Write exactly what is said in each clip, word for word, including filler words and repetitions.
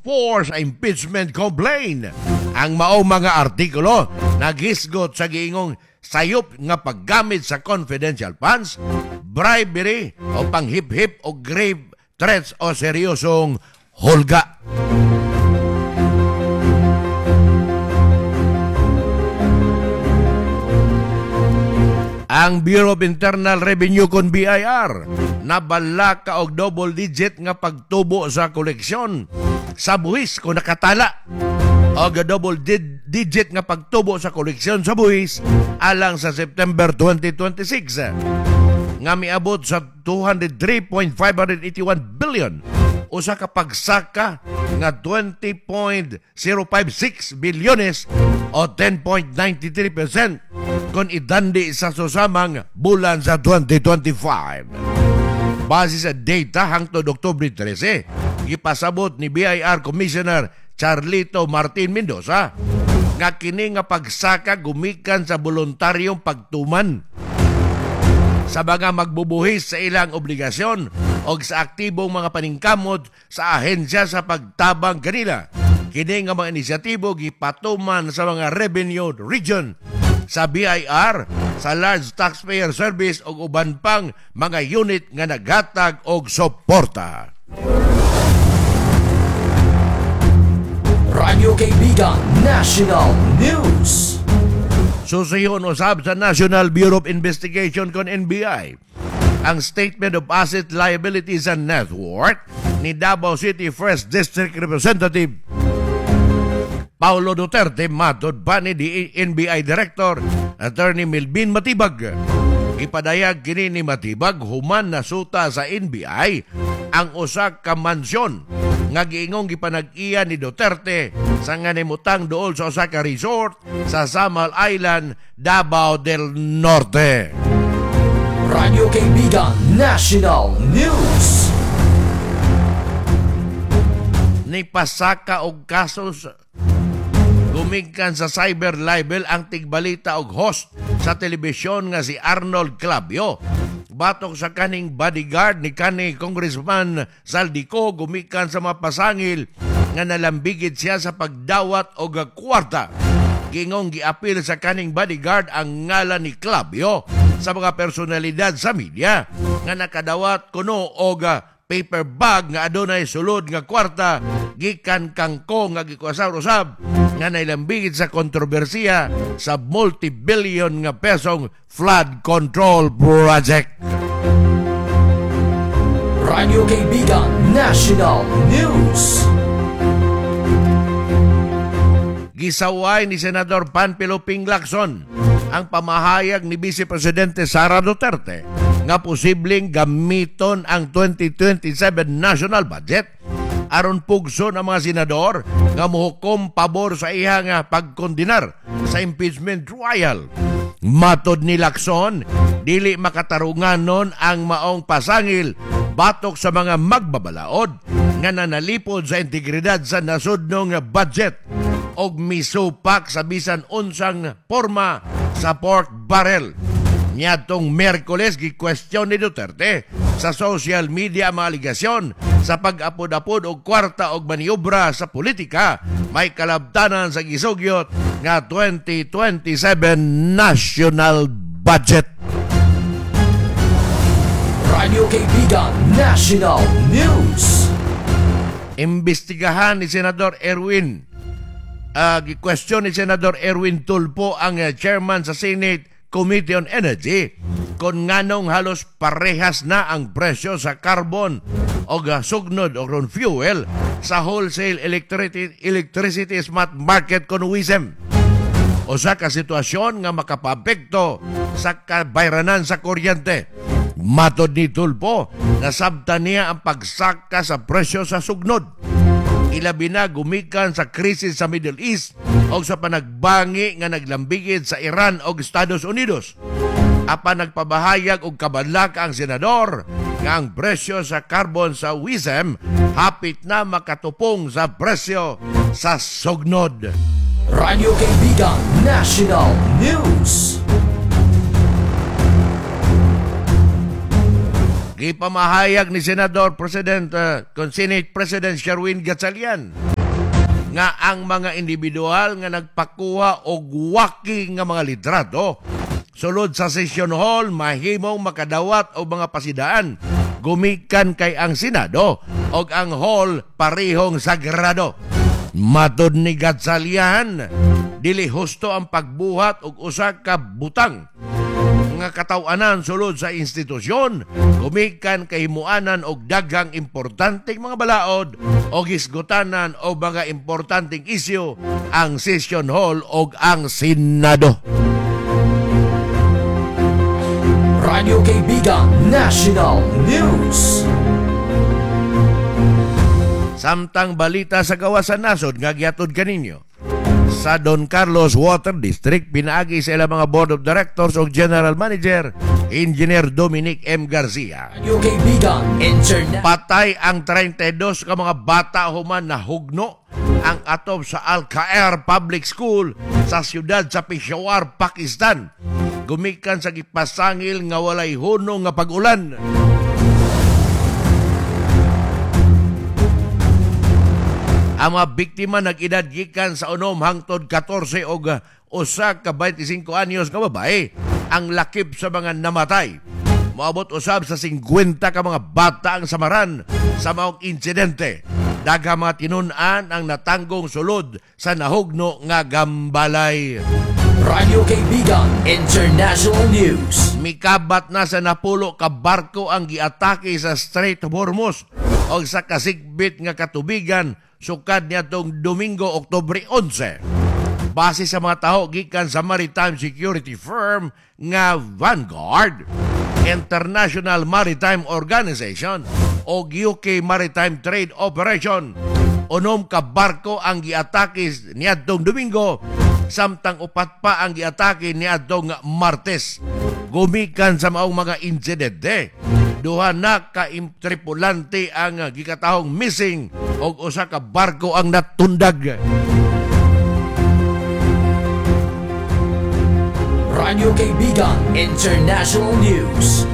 four sa impeachment complaint. Ang maong mga artikulo nagisgot sa giingong sayop nga paggamit sa confidential funds, bribery o panghip-hip o grave threats o seryosong hulga. Ang Bureau of Internal Revenue kon B I R nabala ka og double digit nga pagtubo sa koleksyon sa buhis kung nakatala og double digit nga pagtubo sa koleksyon sa buhis alang sa September twenty twenty-six nga miabot sa two hundred three point five eight one billion usa ka pagsaka nga twenty point zero five six bilyones o ten point nine three percent kung idandi sa susamang bulan sa twenty twenty-five. Base sa data hangtod Oktubre thirteen, gipasabot ni B I R Commissioner Charlito Martin Mendoza nga kini nga pagsaka gumikan sa voluntaryong pagtuman sa mga magbubuhis sa ilang obligasyon o sa aktibong mga paningkamot sa ahensya sa pagtabang kanila. Kini nga mga inisyatibo gipatuman sa mga revenue region sa B I R, sa Large Taxpayer Service o uban pang mga unit nga naghatag og suporta. Radyo Kaibigan National News. Susiyon usab sa National Bureau of Investigation kon N B I ang Statement of Asset Liabilities and Net Worth ni Davao City First District Representative Paulo Duterte matod pa ni N B I Director Attorney Melvin Matibag. Ipadayag kini ni Matibag human na suta sa N B I ang usa ka mansyon nga giingong gipanag-iya ni Duterte sa nganimutang duol sa usa ka resort sa Samal Island, Davao del Norte. Radyo Kaibigan National News. Ni pasaka og kasos gumigkan sa cyber libel ang tigbalita og host sa telebisyon nga si Arnold Clavio. Batok sa kaning bodyguard ni kani Congressman Saldico gumikan sa mapasangil nga nalambigit siya sa pagdawat og kwarta. Gingong giapil sa kaning bodyguard ang ngalan ni Clavio sa mga personalidad sa media nga nakadawat kuno og paper bag nga adunay sulod nga kwarta gikan kangko nga gikusab-usab nga nailambigit sa kontrobersiya sa multi-billion nga pesong flood control project. Radyo Kaibigan National News. Gisaway ni Senador Panfilo Ping Lacson ang pamahayag ni Vice Presidente Sara Duterte nga posibleng gamiton ang twenty twenty-seven national budget aron pugson ang mga senador nga mohukom pabor sa iya nga pagkondenar sa impeachment trial. Matod ni Lacson, dili makatarunganon ang maong pasangil batok sa mga magbabalaod nga nanalipod sa integridad sa nasudnong budget og misupak sa bisan unsang porma sa pork barrel. Niadtong Miyerkules gi-question ni Duterte sa social media ang mga aligasyon sa pag-apod-apod og kwarta og maniobra sa politika may kalabtanan sa gisugyot nga twenty twenty-seven national budget. Radyo Kaibigan National News. Imbestigahan ni Senador Erwin uh, gi-question ni Senador Erwin Tulfo ang uh, chairman sa Senate Committee on Energy kung nganong halos parehas na ang presyo sa carbon o sugnod o fuel sa wholesale electricity, electricity smart market kon W I S M. O sa kasitwasyon nga makapapekto sa kabayranan sa kuryente. Matod ni Tulfo, nasabtan niya ang pagsaka sa presyo sa sugnod. Ilabi na gumikan sa krisis sa Middle East o sa panagbangi nga naglambigid sa Iran o Estados Unidos. Apan nagpabahayag og kabadlak ang senador nga ang presyo sa carbon sa W I S M hapit na makatupong sa presyo sa sugnod. Radyo Kaibigan National News. Gipamahayag ni Senador President uh, Senate President Sherwin Gatchalian nga ang mga individual nga nagpakuha og waki nga mga litrato sulod sa session hall mahimong makadawat og mga pasidaan gumikan kay ang Senado og ang hall parehong sagrado. Matod ni Gatsalian, dili husto ang pagbuhat og usa ka butang nga kataw-anan sulod sa institusyon gumikan kay himuanan og daghang importanteng mga balaod o gisgutanan o mga importanteng isyu ang session hall og ang Senado. Radyo Kaibigan National News. Samtang balita sa gawas sa nasod nga gihatod kaninyo. Sa Don Carlos Water District, pinaagi sa ilang mga Board of Directors o General Manager, Engineer Dominic M. Garcia. Radyo Kaibigan Internet. Patay ang thirty-two ka mga bata human na hugno ang atop sa Al-Khair Public School sa siyudad sa Peshawar, Pakistan. Gumikan sa gipasangil nga walay hunong nga pag-ulan. Ang mga biktima nag-edad gikan sa unom hangtod fourteen o usa ka twenty-five anyos nga babae ang lakip sa mga namatay. Moabot usab sa fifty ka mga bata ang samaran sa maong insidente. Daghang mga tinun-an ang natanggong sulod sa nahugno nga gambalay. Radyo Kaibigan International News. Mikabat na sa napulo ka barko ang giatake sa Strait of Hormuz o sa kasigbit nga katubigan sukad niadtong Domingo, Oktubre eleven. Base sa mga taho gikan sa maritime security firm nga Vanguard, International Maritime Organization o U K Maritime Trade Operation, unom ka barko ang giatake niadtong Domingo, samtang upat pa ang giatake niadtong Martes. Gumikan sa maong mga insidente, duha na ka tripulante ang gikatahong missing og usa ka barko ang natundag. Radyo Kaibigan International News.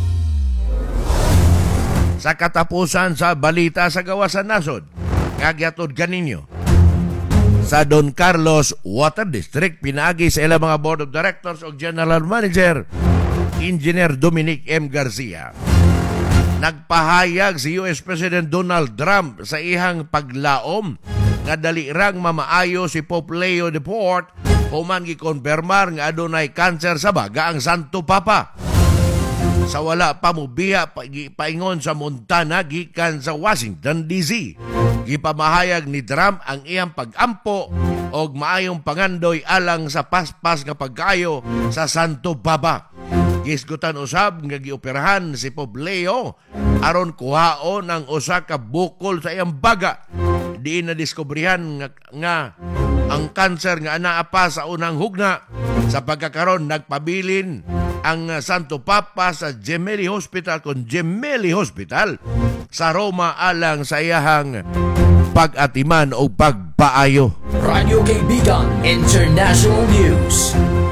Sa katapusan sa balita sa gawas sa nasod, kagyatod kaninyo. Sa Don Carlos Water District, pinaagi sa ilang mga Board of Directors o General Manager, Engineer Dominic M. Garcia. Nagpahayag si U S President Donald Trump sa ihang paglaom nga dali rang mamaayo si Pope Leo the Fourth human gikonfirmar nga adunay cancer sa baga ang Santo Papa. Sa wala pa mubiya paingon sa Montana gikan sa Washington D C. Gipamahayag ni Trump ang iyang pag-ampo og maayong pangandoy alang sa paspas nga pagkayo sa Santo Papa. Gisgutan usab nga gioperahan si Pope Leo aron kuhaon ang usa ka bukol sa iyang baga. Diin na diskubrihan nga, nga ang kanser nga anaa pa sa unang hugna. Sa pagkakaron nagpabilin ang Santo Papa sa Gemelli Hospital kon Gemelli Hospital sa Roma alang sa iyahang pag-atiman o pagpaayo. Radyo Kaibigan International News.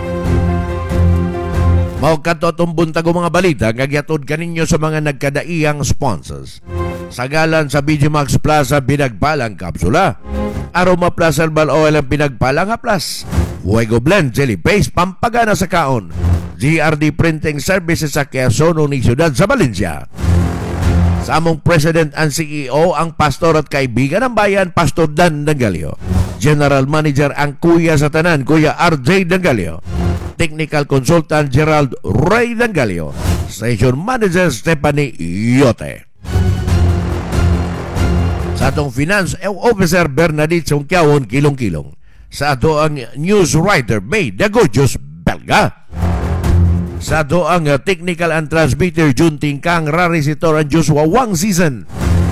Mao kadto atong buntag mga balita nga gihatod kaninyo sa mga nagkadaiyang sponsors. Sa galan sa B G Max Plaza pinagpalang kapsula, Aroma Plus Herbal Oil ang pinagpalang haplas, Fuego Blend Jelly Paste pampagana sa kaon, G R D Printing Services sa Quezon ug siyudad sa Valencia. Sa among President and C E O ang pastor at kaibigan ng bayan, Pastor Dan Dangalio. General Manager ang kuya sa tanan, Kuya R J Dangalio. Technical Consultant Gerald Ray Dangalio. Station Manager Stephanie Yote. Sa atong Finance Officer Bernadette Sungkiawon kilong-kilong. Sa ato ang News Writer May Dagojos Belga. Sa ato ang Technical and Transmitter Jun Tingkang Rarisitor ang Joshua Wang Season.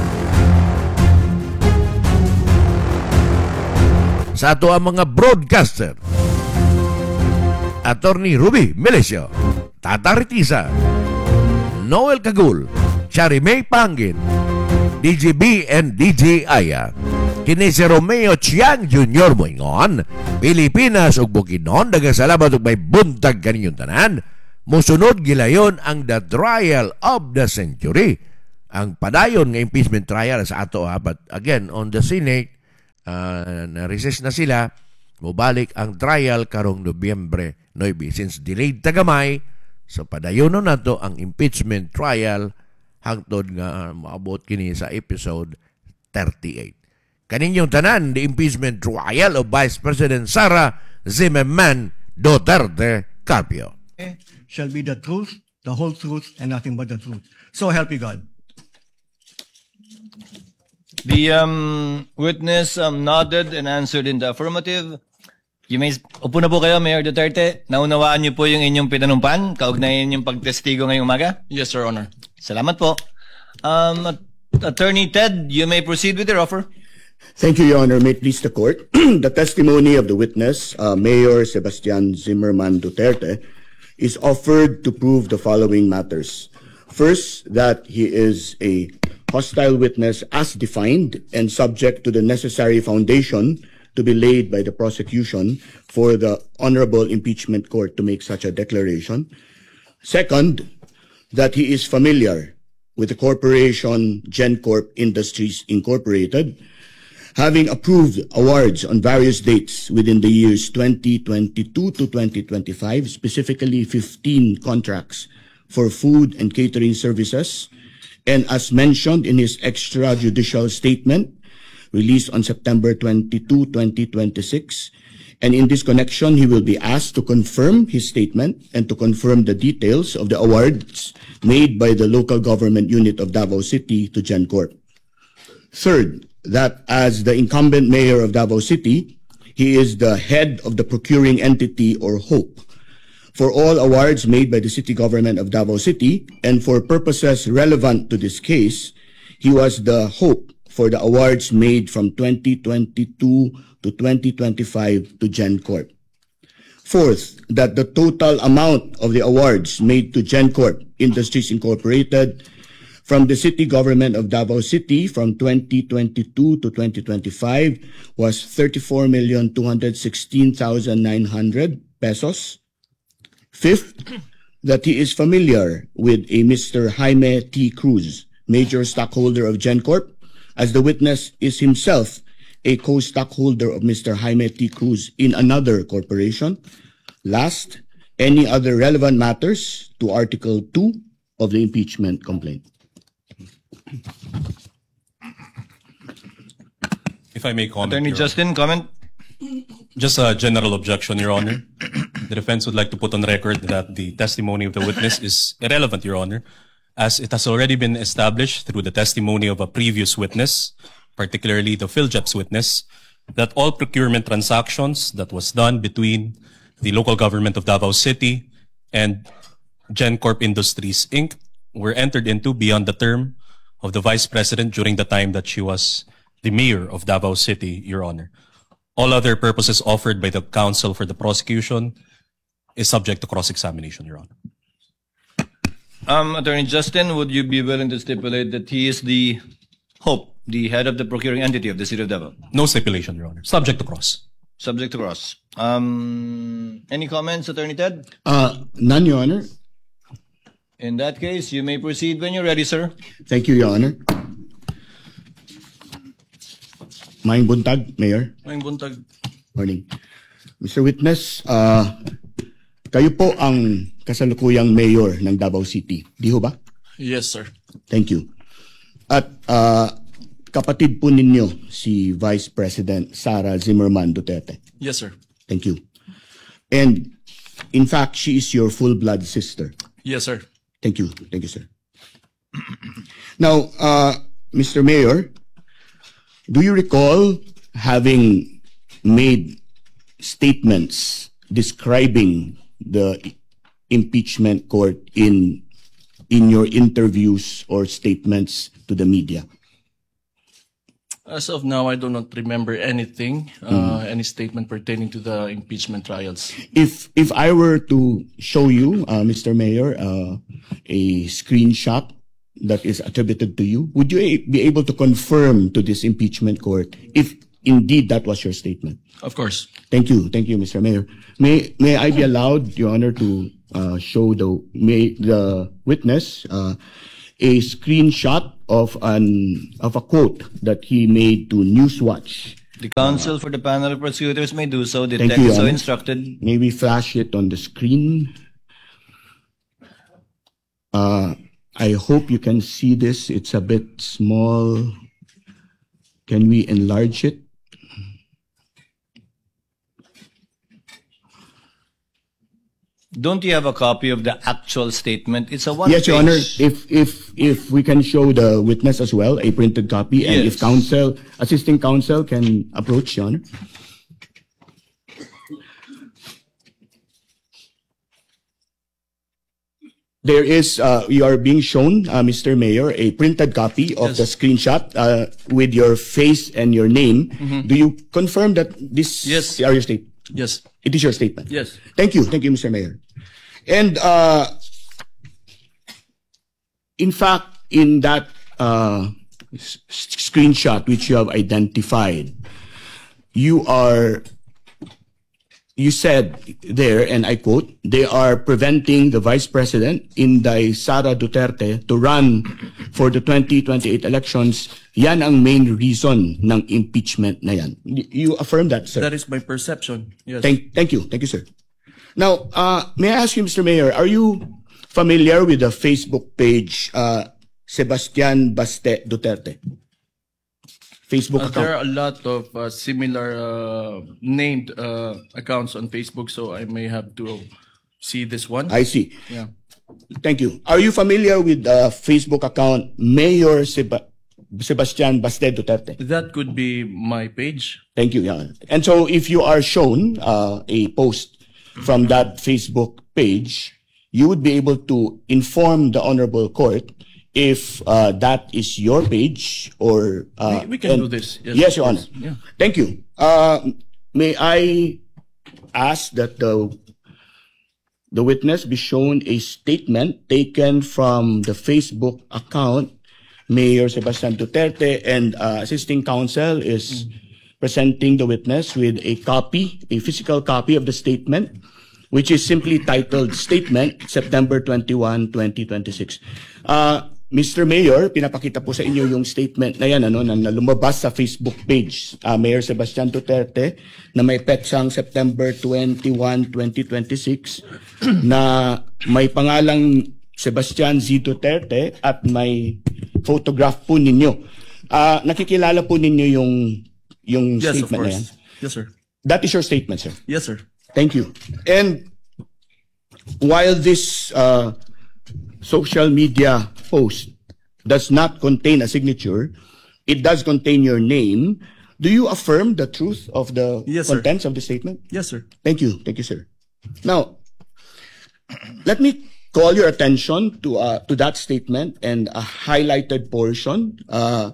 Sa ato ang mga broadcaster, Attorney Ruby Melesio, Tata Ritiza, Noel Cagul, Chari May Pangin, D J B and D J Aya. Kini si Romeo Chiang Junior Moingon, Pilipinas ug Bukidnon. Daghang salamat ug may buntag kaninyong tanan. Musunod gilayon ang the trial of the century. Ang padayon nga impeachment trial sa ato ha, but again on the Senate uh, na-recess na sila, mubalik ang trial karong Nobyembre nine. Since delayed tagamay, so padayon na to ang impeachment trial hangtod nga uh, maabot kini sa episode thirty-eight. Kaninyong tanan, the impeachment trial of Vice President Sara Zimmerman Duterte Carpio. Shall be the truth, the whole truth, and nothing but the truth. So help you God. The um, witness um, nodded and answered in the affirmative. You may, upo na po kayo, Mayor Duterte. Naunawaan niyo po yung inyong pinanumpan, kaugnayan yung pagtestigo ngayong umaga? Yes, Your Honor. Salamat po. Um, At- Attorney Ted, you may proceed with your offer. Thank you, Your Honor. May it please the court. The testimony of the witness, uh, Mayor Sebastian Zimmerman Duterte, is offered to prove the following matters. First, that he is a hostile witness as defined and subject to the necessary foundation to be laid by the prosecution for the Honorable Impeachment Court to make such a declaration. Second, that he is familiar with the corporation GenCorp Industries Incorporated, having approved awards on various dates within the years twenty twenty-two to twenty twenty-five, specifically fifteen contracts for food and catering services, and as mentioned in his extrajudicial statement released on September twenty-second, twenty twenty-six, and in this connection, he will be asked to confirm his statement and to confirm the details of the awards made by the local government unit of Davao City to GenCorp. Third, that as the incumbent mayor of Davao City, he is the head of the procuring entity or HOPE for all awards made by the city government of Davao City, and for purposes relevant to this case, he was the HOPE for the awards made from twenty twenty-two to twenty twenty-five to GenCorp. Fourth, that the total amount of the awards made to GenCorp Industries Incorporated from the city government of Davao City from twenty twenty-two to twenty twenty-five was thirty-four million two hundred sixteen thousand nine hundred pesos. Fifth, that he is familiar with a Mister Jaime T. Cruz, major stockholder of GenCorp, as the witness is himself a co-stockholder of Mister Jaime T. Cruz in another corporation. Last, any other relevant matters to Article two of the impeachment complaint. If I may comment, Attorney Your Justin, comment? Just a general objection, Your Honor. The defense would like to put on record that the testimony of the witness is irrelevant, Your Honor, as it has already been established through the testimony of a previous witness, particularly the PhilJeps witness, that all procurement transactions that was done between the local government of Davao City and GenCorp Industries, Incorporated were entered into beyond the term of the Vice President during the time that she was the Mayor of Davao City, Your Honor. All other purposes offered by the counsel for the prosecution is subject to cross-examination, Your Honor. Um, Attorney Justin, would you be willing to stipulate that he is the HOPE, the head of the procuring entity of the city of Davao? No stipulation, Your Honor. Subject to cross. Subject to cross. Um, any comments, Attorney Ted? Uh, none, Your Honor. In that case, you may proceed when you're ready, sir. Thank you, Your Honor. Maing buntag, Mayor. Maing buntag. Morning. Mister Witness, uh, kayo po ang kasalukuyang mayor ng Davao City. Di ho ba? Yes, sir. Thank you. At uh, kapatid po ninyo si Vice President Sara Zimmerman Duterte. Yes, sir. Thank you. And in fact, she is your full-blood sister. Yes, sir. Thank you. Thank you, sir. Now, uh, Mister Mayor, do you recall having made statements describing the impeachment court in in your interviews or statements to the media? As of now, I do not remember anything, uh, any statement pertaining to the impeachment trials. If if I were to show you, uh, Mister Mayor, uh, a screenshot that is attributed to you, would you a- be able to confirm to this impeachment court if indeed that was your statement? Of course. Thank you, thank you, Mister Mayor. May may I be allowed, Your Honor, to uh, show the may the witness uh, a screenshot of an of a quote that he made to Newswatch The counsel for the panel of prosecutors may do so. The Thank text you, is so Your Honor. instructed. May we flash it on the screen? Uh, I hope you can see this. It's a bit small. Can we enlarge it? Don't you have a copy of the actual statement? It's a one Yes, Your page. Honor. If if if we can show the witness as well a printed copy, and if Yes. counsel, assisting counsel, can approach, Your Honor. There is, uh, you are being shown, uh, Mister Mayor, a printed copy of the screenshot uh, with your face and your name. Do you confirm that this Yes. are your state? Yes. It is your statement. Yes. Thank you. Thank you, Mister Mayor. And uh, in fact, in that uh, s- screenshot which you have identified, you are, you said there, and I quote, they are preventing the Vice President, Inday Sara Duterte, to run for the twenty twenty-eight elections. Yan ang main reason ng impeachment na yan. Y- You affirm that, sir? That is my perception. Yes. Thank, thank you. Thank you, sir. Now, uh, may I ask you, Mister Mayor, are you familiar with the Facebook page, uh, Sebastian Baste Duterte? Facebook Uh, there account. are a lot of uh, similar uh, named uh, accounts on Facebook, so I may have to see this one. I see. yeah. Thank you. Are you familiar with the Facebook account, Mayor Seba- Sebastian Baste Duterte? That could be my page. Thank you. Yeah. And so if you are shown uh, a post from that Facebook page, you would be able to inform the Honorable Court if uh, that is your page or... Uh, We- we can and- do this. Yes, Yes, of Your Honor. course. Yeah. Thank you. Uh, may I ask that the, the witness be shown a statement taken from the Facebook account, Mayor Sebastian Duterte, and uh, assisting counsel is presenting the witness with a copy, a physical copy of the statement, which is simply titled Statement, September twenty-first, twenty twenty-six. Uh, Mister Mayor, pinapakita po sa inyo yung statement na yan, ano, na, na lumabas sa Facebook page, uh, Mayor Sebastian Duterte, na may petsang September twenty-first, twenty twenty-six, na may pangalang Sebastian Z. Duterte at may photograph po ninyo. Uh, nakikilala po ninyo yung, yung Yes, of statement na yan? course. Yes, sir. That is your statement, sir. Yes, sir. Thank you. And while this uh, social media post does not contain a signature, it does contain your name. Do you affirm the truth of the Yes, sir. contents of the statement? Yes, sir. Thank you. Thank you, sir. Now, let me call your attention to uh, to that statement and a highlighted portion. Uh,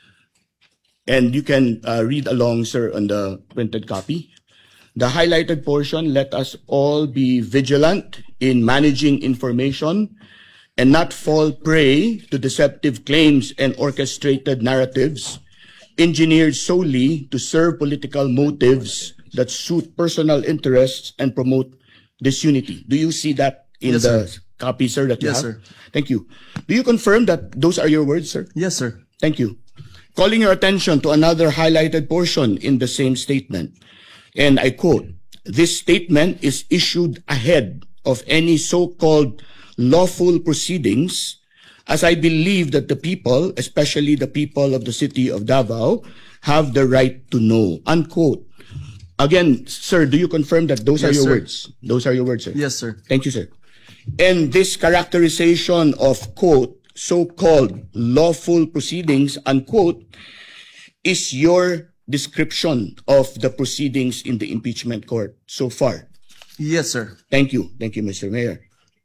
and you can uh, read along, sir, on the printed copy. The highlighted portion, let us all be vigilant in managing information and not fall prey to deceptive claims and orchestrated narratives engineered solely to serve political motives that suit personal interests and promote disunity. Do you see that in Yes, the sir. copy, sir, that you Yes, have? sir. Thank you. Do you confirm that those are your words, sir? Yes, sir. Thank you. Calling your attention to another highlighted portion in the same statement. And I quote, this statement is issued ahead of any so-called lawful proceedings, as I believe that the people, especially the people of the city of Davao, have the right to know. Unquote. Again, sir, do you confirm that those are Yes, your sir. words? Those are your words, sir? Yes, sir. Thank you, sir. And this characterization of, quote, so-called lawful proceedings, unquote, is your description of the proceedings in the impeachment court so far. Yes, sir. Thank you. Thank you, Mister Mayor.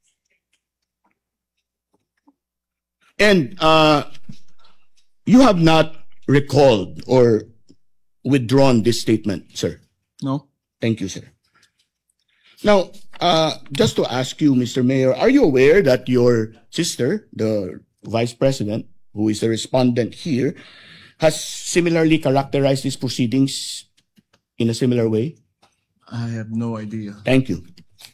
And uh, you have not recalled or withdrawn this statement, sir. No. Thank you, sir. Now, uh, just to ask you, Mister Mayor, are you aware that your sister, the Vice President, who is the respondent here, has similarly characterized these proceedings in a similar way? I have no idea. Thank you.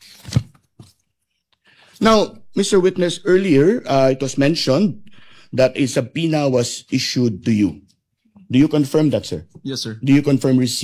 Now, Mister Witness, earlier uh, it was mentioned that a subpoena was issued to you. Do you confirm that, sir? Yes, sir. Do you confirm receipt